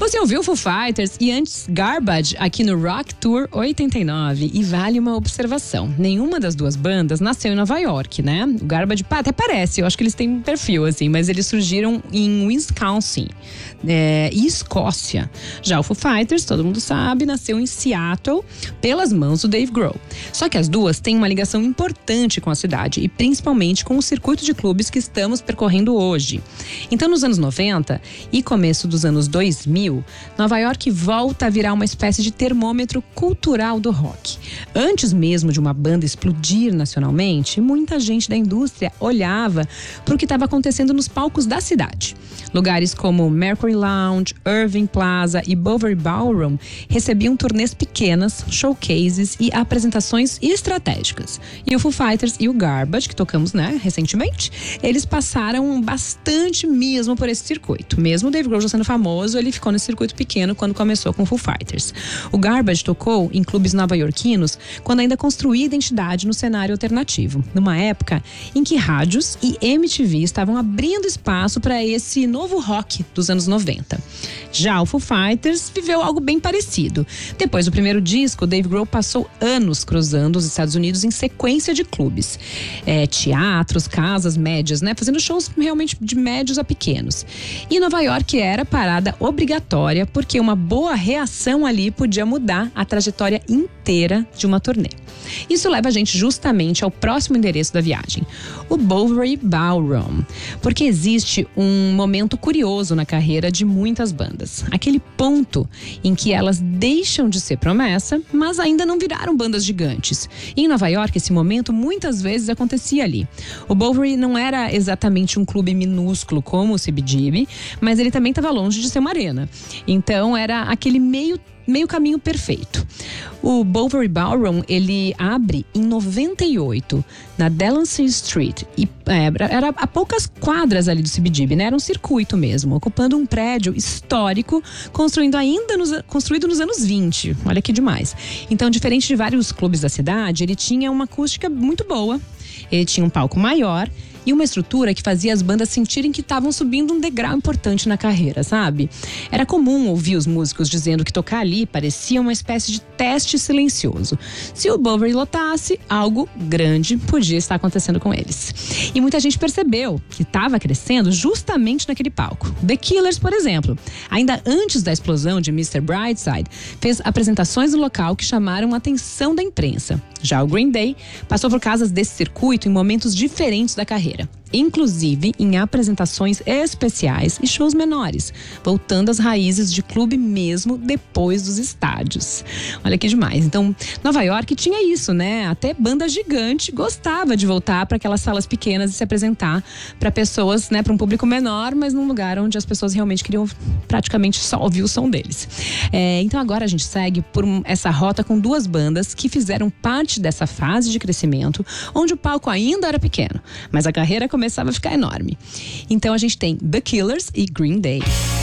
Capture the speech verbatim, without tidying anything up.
Você ouviu Foo Fighters e antes Garbage aqui no Rock Tour oitenta e nove. E vale uma observação: nenhuma das duas bandas nasceu em Nova York, né? O Garbage até parece, eu acho que eles têm perfil assim, mas eles surgiram em Wisconsin é, e Escócia. Já o Foo Fighters, todo mundo sabe, nasceu em Seattle pelas mãos do Dave Grohl. Só que as duas têm uma ligação importante com a cidade e principalmente com o circuito de clubes que estamos percorrendo hoje. Então, nos anos noventa e começo dos anos dois mil, Nova York volta a virar uma espécie de termômetro cultural do rock. Antes mesmo de uma banda explodir nacionalmente, muita gente da indústria olhava para o que estava acontecendo nos palcos da cidade. Lugares como Mercury Lounge, Irving Plaza e Bovary Ballroom recebiam turnês pequenas, showcases e apresentações estratégicas. E o Foo Fighters e o Garbage, que tocamos, né, recentemente, eles passaram bastante mesmo por esse circuito. Mesmo o Dave Grohl já sendo famoso, ele ficou nesse circuito pequeno quando começou com o Foo Fighters. O Garbage tocou em clubes nova-iorquinos quando ainda construía identidade no cenário alternativo, numa época em que rádios e M T V estavam abrindo espaço para esse novo rock dos anos noventa. Já o Foo Fighters viveu algo bem parecido. Depois do primeiro disco, Dave Grohl passou anos cruzando os Estados Unidos em sequência de clubes, é, teatros, casas médias, né, fazendo shows realmente de médios a pequenos. E Nova York era parada obrigatória porque uma boa reação ali podia mudar a trajetória inteira de uma turnê. Isso leva a gente justamente ao próximo endereço da viagem, o Bovary Ballroom, porque existe um momento curioso na carreira de muitas bandas, aquele ponto em que elas deixam de ser promessa, mas ainda não viraram bandas gigantes. E em Nova York, esse momento muitas vezes acontecia ali. O Bovary não era exatamente um clube minúsculo como o C B G B, mas ele também estava longe de ser uma arena. Então era aquele meio meio caminho perfeito. O Bovary Ballroom, ele abre em noventa e oito, na Delancey Street, e é, era a poucas quadras ali do C B G B, né? Era um circuito mesmo, ocupando um prédio histórico, construindo ainda nos, construído nos anos vinte. Olha que demais. Então, diferente de vários clubes da cidade, ele tinha uma acústica muito boa, ele tinha um palco maior e uma estrutura que fazia as bandas sentirem que estavam subindo um degrau importante na carreira, sabe? Era comum ouvir os músicos dizendo que tocar ali parecia uma espécie de teste silencioso. Se o Bovary lotasse, algo grande podia estar acontecendo com eles. E muita gente percebeu que estava crescendo justamente naquele palco. The Killers, por exemplo, ainda antes da explosão de mister Brightside, fez apresentações no local que chamaram a atenção da imprensa. Já o Green Day passou por casas desse circuito em momentos diferentes da carreira, inclusive em apresentações especiais e shows menores, voltando às raízes de clube mesmo depois dos estádios. Olha que demais. Então, Nova York tinha isso, né? Até banda gigante gostava de voltar para aquelas salas pequenas e se apresentar para pessoas, né, para um público menor, mas num lugar onde as pessoas realmente queriam praticamente só ouvir o som deles. É, então agora a gente segue por essa rota com duas bandas que fizeram parte dessa fase de crescimento, onde o palco ainda era pequeno, mas a carreira começava a ficar enorme. Então a gente tem The Killers e Green Day.